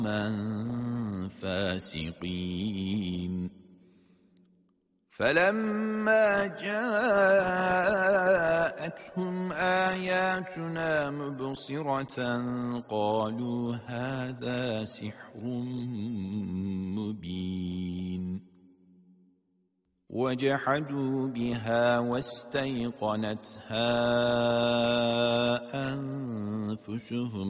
فاسقين فلما جاءتهم آياتنا مبصرة قالوا هذا سحر مبين وجحدوا بها واستيقنتها أنفسهم